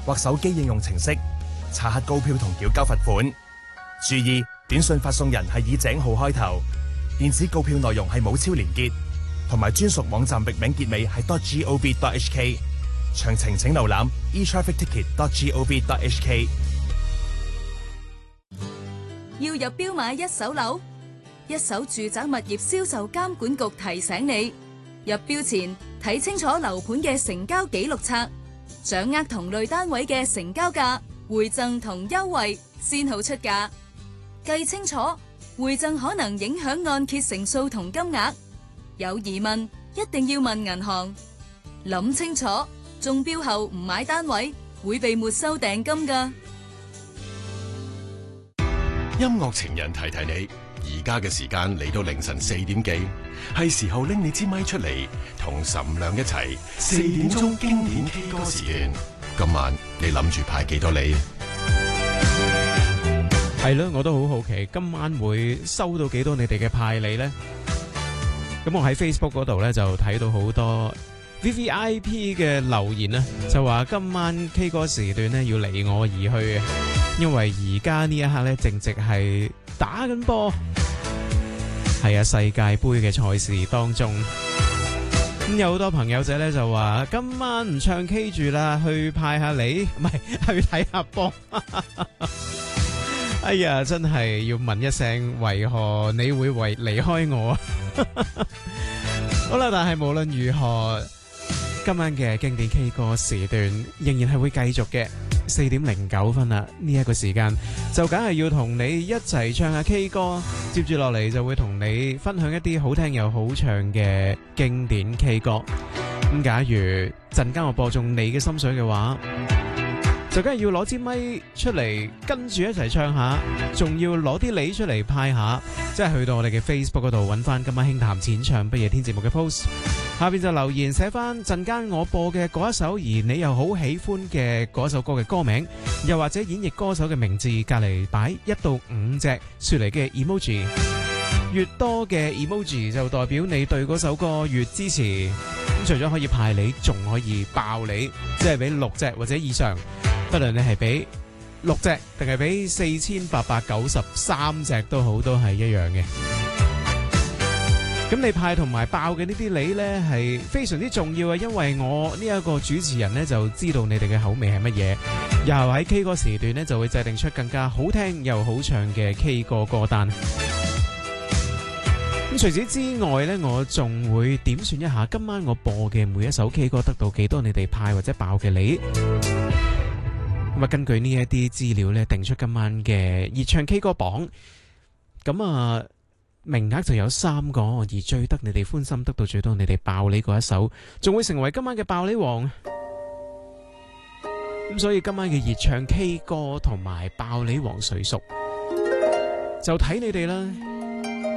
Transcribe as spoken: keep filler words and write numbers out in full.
或手機應用程式查核告票同繳交罰款。注意，短信發送人係以井號開頭，電子告票內容係冇超連結，同埋專屬網站域名結尾係 .gov.hk。詳情請瀏覽 e traffic ticket dot gov dot h k。 要入標買一手樓，一手住宅物業銷售監管局提醒你，入標前睇清楚樓盤嘅成交記錄冊，掌握同類單位嘅成交價、回贈同優惠，先好出價。計清楚，回贈可能影響按揭成數同金額，有疑問一定要問銀行。諗清楚，中標後唔買單位會被沒收訂金㗎。 音樂情人提提你，而家嘅時間嚟到凌晨四點幾，係時候拎你支咪出嚟，同岑亮一齊四點鐘經典 K 歌時段。今晚你諗住派幾多禮？ 係咯，我都好好奇，今晚會收到幾多你哋嘅派禮呢？咁我喺 Facebook 嗰度咧就睇到好多 V V I P 嘅留言啊，就話今晚 K 歌時段咧要離我而去嘅，因為而家呢一刻咧正值係打緊波，係啊，世界盃嘅賽事當中。咁有好多朋友仔咧就話今晚唔唱 K 住啦，去派下你，唔係去睇下波。哎呀，真係要問一聲，為何你會為離開我啊？好啦，但係無論如何，今晚嘅經典 K 歌時段仍然係會繼續嘅。四點零九分啦，呢一個時間就梗係要同你一齊唱下 K 歌。接住落嚟就會同你分享一啲好聽又好唱嘅經典 K 歌。咁假如陣間我播中你嘅心水嘅話，就梗係要攞支咪出嚟跟住一齊唱下，仲要攞啲禮出嚟派下，即係去到我哋嘅 Facebook 嗰度揾翻今晚輕談淺唱不夜天節目嘅 post， 下邊就留言寫翻陣間我播嘅嗰一首而你又好喜歡嘅嗰首歌嘅歌名，又或者演繹歌手嘅名字，隔籬擺一到五隻雪梨嘅 emoji， 越多嘅 emoji 就代表你對嗰首歌越支持。咁除咗可以派禮，仲可以爆禮，即係俾六隻或者以上。不論你係俾六隻定係俾四千八百九十三隻都好，都係一樣嘅。咁你派同埋爆嘅呢啲禮呢係非常之重要嘅，因為我呢一個主持人呢就知道你哋嘅口味係乜嘢，又喺 K 歌時段呢就會制定出更加好聽又好唱嘅 K 歌歌單。咁除此之外呢，我仲會點算一下今晚我播嘅每一首 K 歌得到幾多你哋派或者爆嘅禮。咁啊，根據呢一啲資料咧，定出今晚嘅熱唱 K 歌榜。咁啊，名額就有三個，而最得你哋歡心，得到最多你哋爆禮嗰一首，仲會成為今晚嘅爆禮王。咁所以今晚嘅熱唱 K 歌同埋爆禮王誰屬，就睇你哋啦。